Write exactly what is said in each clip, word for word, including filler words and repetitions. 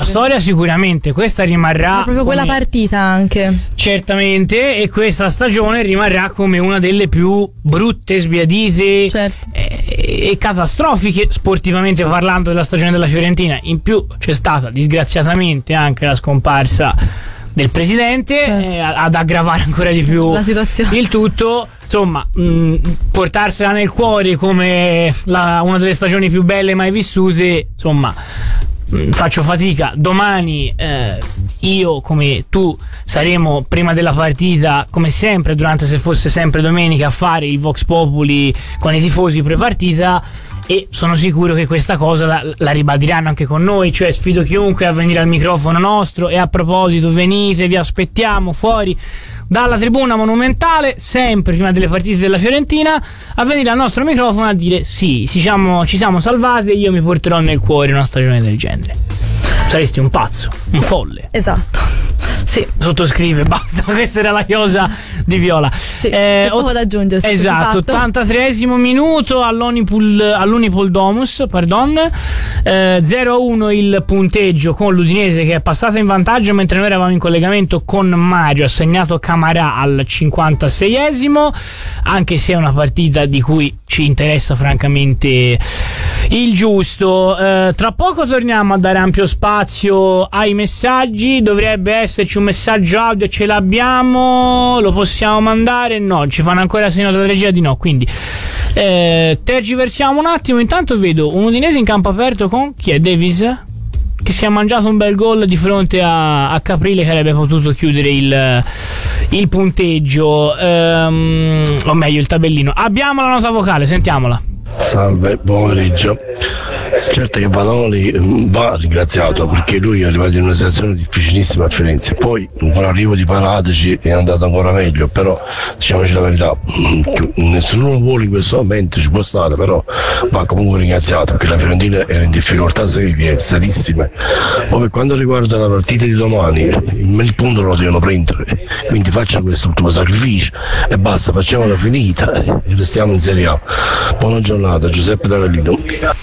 storia sicuramente, questa rimarrà. Ma proprio quella partita anche. Certamente, e questa stagione rimarrà come una delle più brutte, sbiadite, certo, e, e catastrofiche sportivamente parlando della stagione della Fiorentina. In più c'è stata disgraziatamente anche la scomparsa del presidente, certo, eh, ad aggravare ancora di più la situazione. Il tutto, insomma, mh, portarsela nel cuore come la, una delle stagioni più belle mai vissute, insomma, mh, faccio fatica. Domani eh, io come tu saremo prima della partita, come sempre, durante, se fosse sempre domenica, a fare il Vox Populi con i tifosi pre-partita, e sono sicuro che questa cosa la, la ribadiranno anche con noi, cioè sfido chiunque a venire al microfono nostro. E a proposito, venite, vi aspettiamo fuori dalla tribuna monumentale, sempre prima delle partite della Fiorentina, a venire al nostro microfono a dire sì, ci siamo, ci siamo salvati e io mi porterò nel cuore una stagione del genere. Saresti un pazzo, un folle. Esatto. Sì. Sottoscrive, basta, questa era la chiosa di Viola. Sì, eh, c'è poco da aggiungere. Esatto, ottantatreesimo minuto all'Unipol, all'Unipol Domus, pardon. Eh, zero a uno il punteggio con l'Udinese che è passata in vantaggio, mentre noi eravamo in collegamento con Mario, ha segnato Camarà al cinquantaseiesimo, anche se è una partita di cui ci interessa francamente il giusto. Eh, tra poco torniamo a dare ampio spazio ai messaggi. Dovrebbe esserci un messaggio audio, ce l'abbiamo, lo possiamo mandare? No, ci fanno ancora segno dalla regia di no, quindi eh, tergiversiamo un attimo. Intanto vedo un Udinese in campo aperto con chi è? Davis, che si è mangiato un bel gol di fronte a, a Caprile, che avrebbe potuto chiudere il, il punteggio, ehm, o meglio il tabellino. Abbiamo la nota vocale, sentiamola. Salve, buon pomeriggio. Certo che Vanoli va ringraziato, perché lui è arrivato in una situazione difficilissima a Firenze, poi con l'arrivo di Paratici è andato ancora meglio, però diciamoci la verità, nessuno vuole in questo momento, ci può stare, però va comunque ringraziato, perché la Fiorentina era in difficoltà serie, serissime. Poi per quanto riguarda la partita di domani, il punto lo devono prendere, quindi faccia questo ultimo sacrificio e basta, facciamola finita e restiamo in Serie A. Buona giornata, Giuseppe D'Avellino.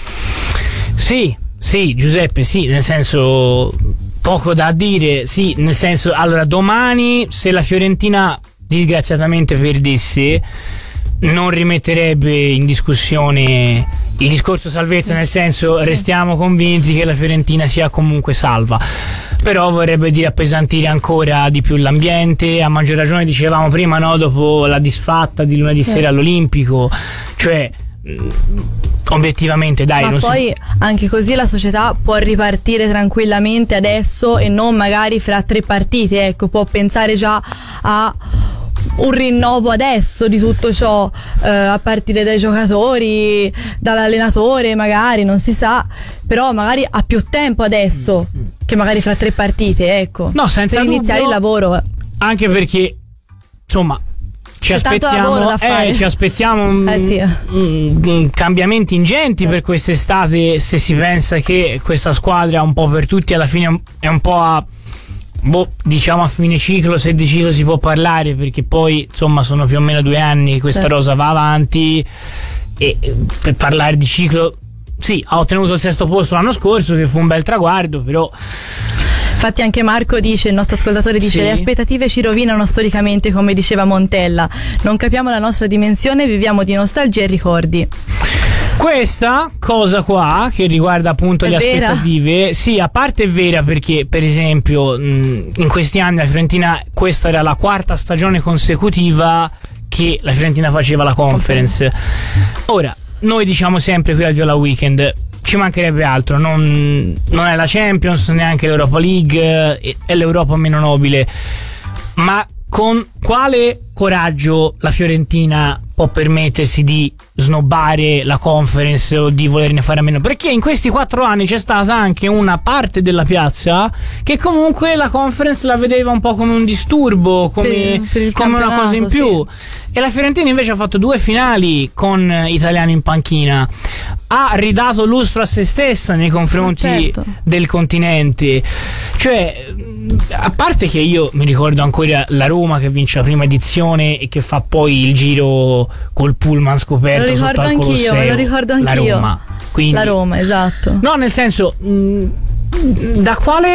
Sì, sì, Giuseppe, sì, nel senso, poco da dire, sì, nel senso, allora domani se la Fiorentina disgraziatamente perdesse non rimetterebbe in discussione il discorso salvezza, nel senso, sì, restiamo convinti che la Fiorentina sia comunque salva, però vorrebbe dire appesantire ancora di più l'ambiente, a maggior ragione dicevamo prima, no, dopo la disfatta di lunedì sì. sera all'Olimpico, cioè obiettivamente dai, ma non poi si... anche così la società può ripartire tranquillamente adesso e non magari fra tre partite, ecco, può pensare già a un rinnovo adesso di tutto ciò, eh, a partire dai giocatori, dall'allenatore, magari non si sa, però magari ha più tempo adesso mm. che magari fra tre partite, ecco, no, senza per iniziare dubbio, il lavoro, anche perché insomma ci c'è aspettiamo, da fare. Eh, ci aspettiamo un, eh sì. un, un cambiamenti ingenti eh. per quest'estate, se si pensa che questa squadra un po' per tutti alla fine è un po' a boh, diciamo a fine ciclo, se di ciclo si può parlare, perché poi insomma sono più o meno due anni che questa certo. rosa va avanti, e per parlare di ciclo sì, ha ottenuto il sesto posto l'anno scorso, che fu un bel traguardo, però infatti anche Marco dice, il nostro ascoltatore dice, sì, le aspettative ci rovinano storicamente, come diceva Montella, non capiamo la nostra dimensione, viviamo di nostalgia e ricordi. Questa cosa qua che riguarda appunto è le vera? aspettative, sì, a parte è vera, perché per esempio mh, in questi anni la Fiorentina, questa era la quarta stagione consecutiva che la Fiorentina faceva la Conference. Ora, noi diciamo sempre qui al Viola Weekend, ci mancherebbe altro, non, non è la Champions, neanche l'Europa League, è l'Europa meno nobile, ma con quale coraggio la Fiorentina può permettersi di snobbare la Conference o di volerne fare a meno? Perché in questi quattro anni c'è stata anche una parte della piazza che comunque la Conference la vedeva un po' come un disturbo, come, per, per come una cosa in più, sì. E la Fiorentina invece ha fatto due finali con italiani in panchina, ha ridato lustro a se stessa nei confronti certo. del continente. Cioè, a parte che io mi ricordo ancora la Roma che vince la prima edizione e che fa poi il giro col pullman scoperto sotto al Colosseo. Me lo ricordo anch'io, la Roma. Quindi, la Roma, esatto. No, nel senso, mh, da quale